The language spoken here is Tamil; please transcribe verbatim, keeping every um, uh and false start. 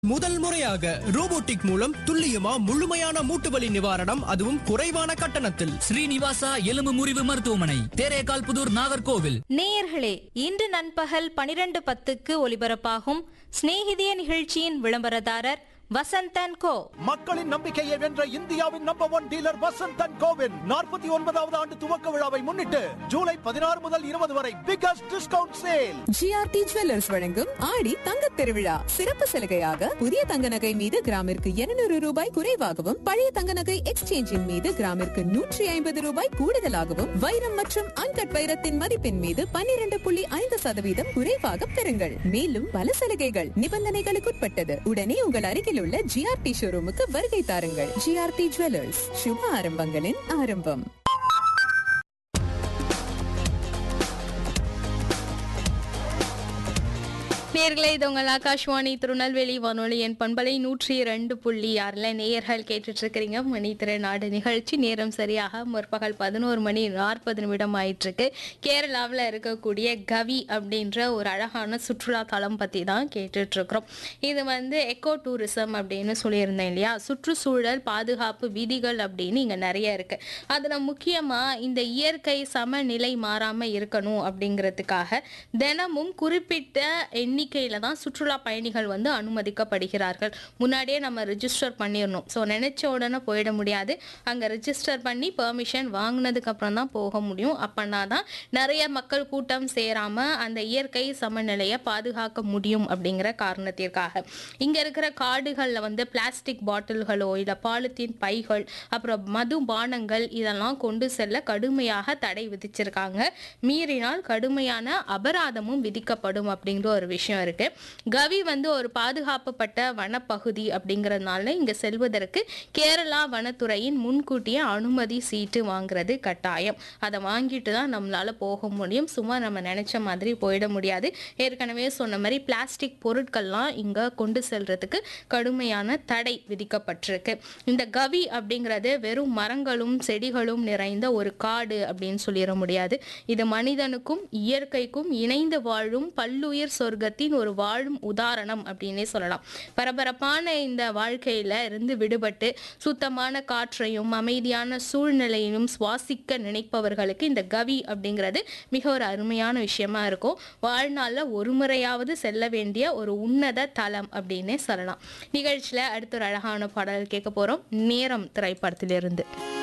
முதல் முறையாக ரோபோட்டிக் மூலம் துல்லியமா முழுமையான மூட்டுவலி நிவாரணம், அதுவும் குறைவான கட்டணத்தில். ஸ்ரீனிவாசா எலும்பு முறிவு மருத்துவமனை, தேரேகால் புதூர், நாகர்கோவில். நேயர்களே, இன்று நண்பகல் பனிரெண்டு பத்துக்கு ஒலிபரப்பாகும் சிநேகிதிய நிகழ்ச்சியின் விளம்பரதாரர் வசந்தன் கோ. மக்களின் நம்பிக்கையை வென்ற இந்தியாவின் number one dealer Vasanthan CoWIN நாற்பத்தி ஒன்பதாவது ஆண்டு துவக்க விழாவை முன்னிட்டு ஜூலை பதினாறு முதல் இருபது வரை biggest discount sale. GRT jewellers வழங்கும் ஆடி தங்க திருவிழா சிறப்பு சலுகையாக புதிய தங்க நகை மீது கிராமிற்கு இருநூறு ரூபாய் குறைவாகவும், பழைய தங்க நகை எக்ஸ்சேஞ்சின் மீது கிராமிற்கு நூற்றி ஐம்பது ரூபாய் கூடுதலாகவும், வைரம் மற்றும் அன்கட் வைரத்தின் மதிப்பின் மீது பன்னிரண்டு புள்ளி ஐந்து சதவீதம் குறைவாக பெறுங்கள். மேலும் பல சலுகைகள் நிபந்தனைகளுக்குட்பட்டது. உடனே உங்கள் அருகில் உள்ள ஜிஆர்டி ஷோரூமுக்கு வருகை தாருங்கள். ஜிஆர்டி ஜுவல்லர்ஸ், சுப ஆரம்பங்களின் ஆரம்பம். நேயர்களே, இது உங்கள் ஆகாஷ்வாணி திருநெல்வேலி வானொலியின் பண்பலை நூற்றி இரண்டு புள்ளி ஆறுல நேயர்கள் கேட்டுட்டு இருக்கிறீங்க மணி திரைநாடு நிகழ்ச்சி. நேரம் சரியாக முற்பகல் பதினோரு மணி நாற்பது நிமிடம் ஆயிட்டு இருக்கு. கேரளாவில் இருக்கக்கூடிய கவி அப்படின்ற ஒரு அழகான சுற்றுலா தலம் பத்தி தான் கேட்டுட்டு இருக்கிறோம். இது வந்து எக்கோ டூரிசம் அப்படின்னு சொல்லியிருந்தேன் இல்லையா. சுற்றுச்சூழல் பாதுகாப்பு விதிகள் அப்படின்னு இங்க நிறைய இருக்கு. அதுல முக்கியமா இந்த இயற்கை சமநிலை மாறாம இருக்கணும் அப்படிங்கிறதுக்காக தினமும் குறிப்பிட்ட எண்ணி எண்ணிக்கையில தான் சுற்றுலா பயணிகள் வந்து அனுமதிக்கப்படுகிறார்கள். முன்னாடியே நம்ம ரிஜிஸ்டர் பண்ணிடணும். ஸோ நினைச்ச உடனே போயிட முடியாது. அங்கே ரிஜிஸ்டர் பண்ணி பெர்மிஷன் வாங்கினதுக்கு அப்புறம் தான் போக முடியும். அப்பனா தான் நிறைய மக்கள் கூட்டம் சேராம அந்த இயற்கை சமநிலையை பாதுகாக்க முடியும் அப்படிங்கிற காரணத்திற்காக இங்க இருக்கிற காடுகளில் வந்து பிளாஸ்டிக் பாட்டில்களோ இல்லை பாலித்தீன் பைகள், அப்புறம் மது பானங்கள் இதெல்லாம் கொண்டு செல்ல கடுமையாக தடை விதிச்சிருக்காங்க. மீறினால் கடுமையான அபராதமும் விதிக்கப்படும் அப்படிங்கிற ஒரு விஷயம் இருக்கு. கவி வந்து ஒரு பாதுகாக்கப்பட்ட வனப்பகுதி அப்படிங்கறதுனால இங்க செல்வதற்கு கேரளா வனத்துறையின் முன்கூட்டிய அனுமதி சீட்டு வாங்குறது கட்டாயம். அதை வாங்கிட்டு தான் நம்மளால போக முடியும். சும்மா நம்ம நினைச்ச மாதிரி போயிட முடியாது. ஏற்கனவே சொன்ன மாதிரி பிளாஸ்டிக் பொருட்கள்லாம் இங்க கொண்டு செல்றதுக்கு கடுமையான தடை விதிக்கப்பட்டிருக்கு. இந்த கவி அப்படிங்கிறது வெறும் மரங்களும் செடிகளும் நிறைந்த ஒரு காடு அப்படின்னு சொல்லிட முடியாது. இது மனிதனுக்கும் இயற்கைக்கும் இணைந்து வாழும் பல்லுயிர் சொர்க்கத்தின் ஒரு வாழும் உதாரணம் அப்படின்னே சொல்லலாம். பரபரப்பான இந்த வாழ்க்கையில இருந்து விடுபட்டு சுத்தமான காற்றையும் அமைதியான சூழ்நிலையிலும் சுவாசிக்க நினைப்பவர்களுக்கு இந்த கவி அப்படிங்கிறது மிக ஒரு அருமையான விஷயமா இருக்கும். வாழ்நாள்ல ஒரு முறையாவது செல்ல வேண்டிய ஒரு உன்னத தலம் அப்படின்னே சொல்லலாம். நிகழ்ச்சியில அடுத்த ஒரு அழகான பாடல் கேட்க போறோம். நேரம் திரைப்படத்திலிருந்து.